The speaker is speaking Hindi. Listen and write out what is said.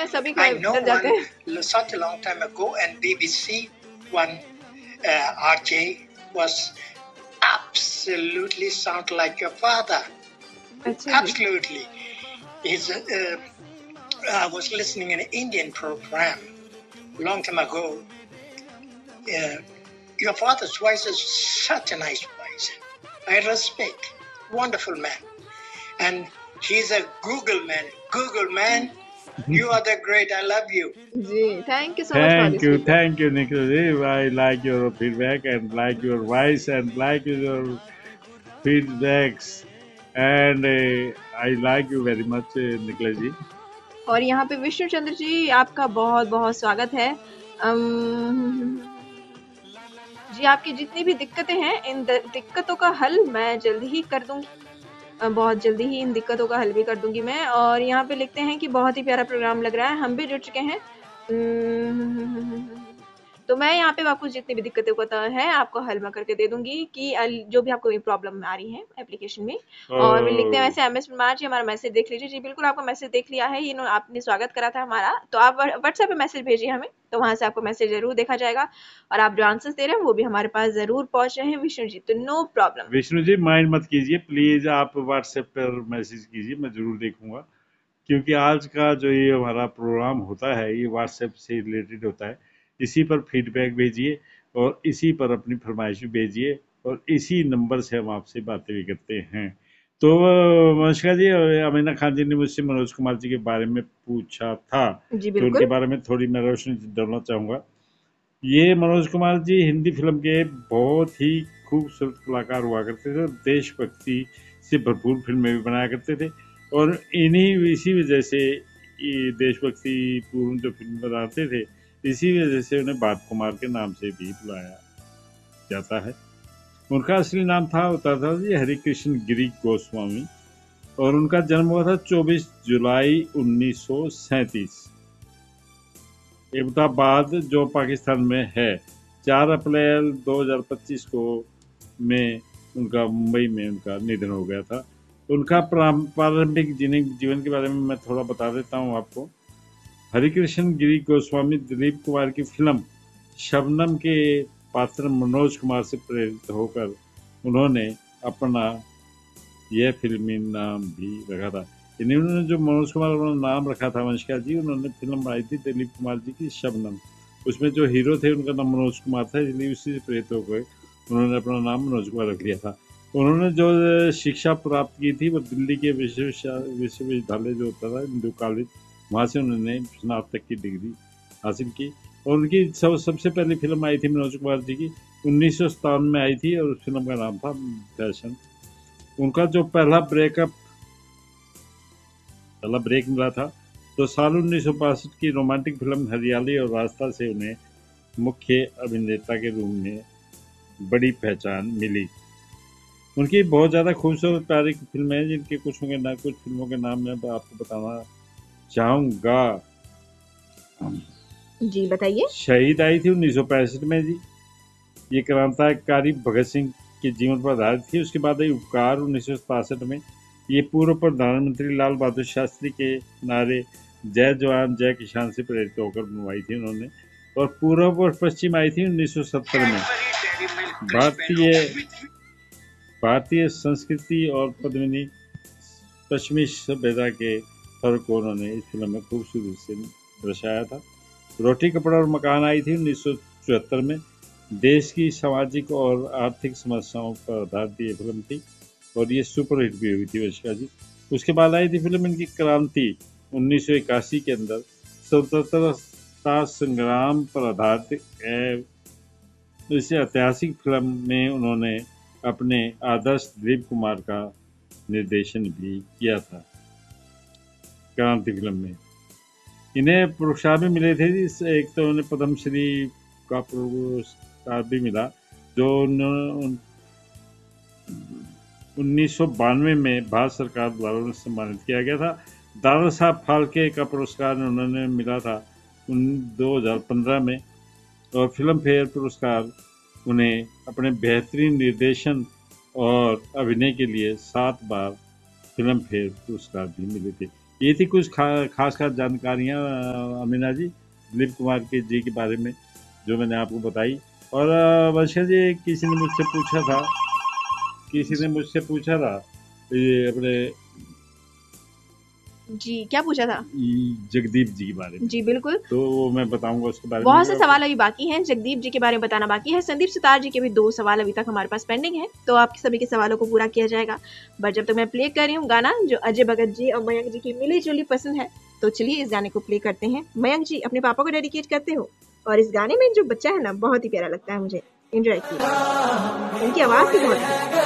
हैं सभी I know डर जाते हैं। such a long time ago, and BBC one RJ was absolutely sound like your father. अच्छा जी। Absolutely. I was listening in an Indian program long time ago. Your father's voice is such a nice voice. I respect. Wonderful man. And he's a Google man. Google man, you are the great. I love you. Ji, thank you so much for this feedback. Thank you, Nikhil. I like your feedback and like your voice and like your feedbacks, and I like you very much, Nikhil ji. और यहाँ पे विष्णु चंद्र जी आपका बहुत बहुत स्वागत है। जी, आपकी जितनी भी दिक्कतें हैं, इन दिक्कतों का हल मैं जल्दी ही कर दूंगी। बहुत जल्दी ही इन दिक्कतों का हल भी कर दूंगी मैं। और यहाँ पे लिखते हैं कि बहुत ही प्यारा प्रोग्राम लग रहा है, हम भी जुड़ चुके हैं। तो मैं यहाँ पे आपको जितनी भी दिक्कतें होता है आपको हल मैं करके दे दूंगी कि जो भी आपको प्रॉब्लम आ रही है एप्लीकेशन में। और लिखते हैं वैसे एमएस परमार जी हमारा मैसेज देख लीजिए। जी बिल्कुल, आपका मैसेज देख लिया है, ये आपने स्वागत करा था हमारा, तो आप व्हाट्सएप पे मैसेज भेजिए हमें, तो वहां से आपको मैसेज जरूर देखा जाएगा। और आप जो आंसर्स दे रहे हैं वो भी हमारे पास जरूर पहुंच रहे हैं विष्णु जी, तो no problem. Vishnu ji mind मत कीजिए प्लीज, आप व्हाट्सएप पर मैसेज कीजिए, मैं जरूर देखूंगा, क्योंकि आज का जो ये हमारा प्रोग्राम होता है ये व्हाट्सएप से रिलेटेड होता है। इसी पर फीडबैक भेजिए और इसी पर अपनी फरमाइश भेजिए और इसी नंबर से हम आपसे बातें भी करते हैं। तो मनोष्का जी, अमीना खान जी ने मुझसे मनोज कुमार जी के बारे में पूछा था, जी तो उनके बारे में थोड़ी मैं रोशनी डालना चाहूँगा। ये मनोज कुमार जी हिंदी फिल्म के बहुत ही खूबसूरत कलाकार हुआ करते थे, देशभक्ति से भरपूर फिल्में भी बनाया करते थे, और इसी वजह से देशभक्ति पूर्ण जो फिल्म बनाते थे, इसी वजह से उन्हें बाप कुमार के नाम से भी बुलाया जाता है। उनका असली नाम होता था जी हरिकृष्ण गिरी गोस्वामी, और उनका जन्म हुआ था 24 जुलाई 1937 एबटाबाद, जो पाकिस्तान में है। 4 अप्रैल 2025 को में उनका मुंबई में उनका निधन हो गया था। उनका प्रारंभिक जीवन के बारे में मैं थोड़ा बता देता हूँ आपको। हरिकृष्ण गिरी गोस्वामी दिलीप कुमार की फिल्म शबनम के पात्र मनोज कुमार से प्रेरित होकर उन्होंने अपना यह फिल्मी नाम भी रखा था। इन्होंने जो मनोज कुमार उन्होंने नाम रखा था वंशिका जी, उन्होंने फिल्म बनाई थी दिलीप कुमार जी की शबनम। उसमें जो हीरो थे उनका नाम मनोज कुमार था, इसलिए उसी से प्रेरित होकर उन्होंने अपना नाम मनोज कुमार रख लिया था। उन्होंने जो शिक्षा प्राप्त की थी वो दिल्ली के विश्वविद्यालय जो होता था हिंदू कॉलेज, वहाँ से उन्होंने स्नातक की डिग्री हासिल की। और उनकी सबसे पहली फिल्म आई थी मनोज कुमार जी की 1957 में आई थी, और उस फिल्म का नाम था फैशन। उनका जो पहला ब्रेक मिला था तो साल 1962 की रोमांटिक फिल्म हरियाली और रास्ता से उन्हें मुख्य अभिनेता के रूप में बड़ी पहचान मिली। उनकी बहुत ज़्यादा खूबसूरत प्यारी फिल्में हैं, जिनके कुछ फिल्मों के नाम मैं आपको बताना चाहूँगा। जी बताइए। शहीद आई थी 1965 में जी, ये क्रांतिकारी भगत सिंह के जीवन पर आधारित थी। उसके बाद आई उपकार 1967 में, ये पूर्व प्रधानमंत्री लाल बहादुर शास्त्री के नारे जय जवान जय किसान से प्रेरित होकर बनवाई थी उन्होंने। और पूर्व और पश्चिम आई थी 1970 में। भारतीय संस्कृति और पश्चिमी सभ्यता के फर्क को उन्होंने इस फिल्म में खूबसूरती से दर्शाया था। रोटी कपड़ा और मकान आई थी 1974 में, देश की सामाजिक और आर्थिक समस्याओं पर आधारित ये फिल्म थी, और ये सुपरहिट भी हुई थी वंशिका जी। उसके बाद आई थी फिल्म इनकी क्रांति 1981 के अंदर, स्वतंत्रता संग्राम पर आधारित इस ऐतिहासिक फिल्म में उन्होंने अपने आदर्श दिलीप कुमार का निर्देशन भी किया था। क्रांति फिल्म में इन्हें पुरस्कार भी मिले थे। एक तो उन्हें पद्मश्री का पुरस्कार भी मिला, जो 1992 में भारत सरकार द्वारा सम्मानित किया गया था। दादा साहब फाल्के का पुरस्कार उन्होंने मिला था 2015 में, और फिल्म फेयर पुरस्कार उन्हें अपने बेहतरीन निर्देशन और अभिनय के लिए 7 बार फिल्म फेयर पुरस्कार भी मिले थे। ये थी कुछ खास जानकारियाँ अमीना जी दिलीप कुमार के जी के बारे में जो मैंने आपको बताई। और वर्षा जी किसी ने मुझसे पूछा था ये अपने जी क्या पूछा था? जगदीप जी के बारे में। जी बिल्कुल, तो वो मैं बताऊंगा उसके बारे में। बहुत से सवाल अभी बाकी हैं, जगदीप जी के बारे में बताना बाकी है। संदीप सितार जी के भी 2 सवाल अभी तक हमारे पास पेंडिंग है, तो आपके सभी के सवालों को पूरा किया जाएगा। बट जब तक मैं प्ले कर रही हूँ गाना जो अजय भगत जी और मयंक जी की मिली जुली पसंद है, तो चलिए इस गाने को प्ले करते हैं। मयंक जी अपने पापा को डेडिकेट करते हो, और इस गाने में जो बच्चा है ना बहुत ही प्यारा लगता है मुझे। एंजॉय कीजिए, उनकी आवाज भी बहुत